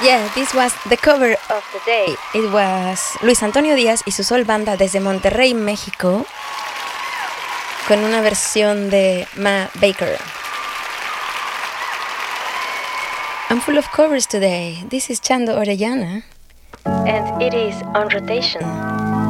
Yeah, this was the cover of the day. It was Luis Antonio Díaz y su Sol Banda desde Monterrey, México, con una versión de Ma Baker. I'm full of covers today. This is Chando Orellana, and it is on rotation.